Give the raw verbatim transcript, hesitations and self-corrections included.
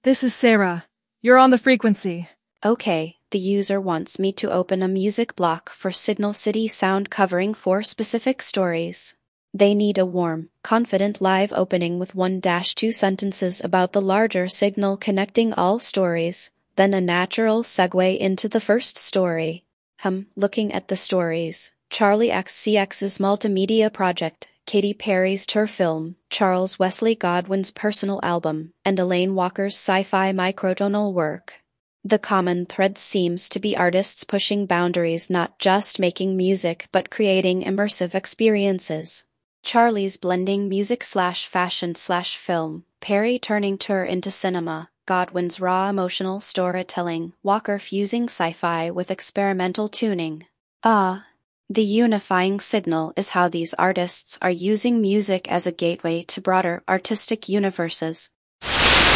This is Sarah. You're on the frequency. Okay, the user wants me to open a music block for Signal City Sound covering four specific stories. They need a warm, confident live opening with one dash two sentences about the larger signal connecting all stories, then a natural segue into the first story. Hmm, looking at the stories. Charlie X C X's multimedia project, Katy Perry's tour film, Charles Wesley Godwin's personal album, and Elaine Walker's sci-fi microtonal work. The common thread seems to be artists pushing boundaries, not just making music but creating immersive experiences. Charlie's blending music slash fashion slash film, Perry turning tour into cinema, Godwin's raw emotional storytelling, Walker fusing sci-fi with experimental tuning. Ah, the unifying signal is how these artists are using music as a gateway to broader artistic universes.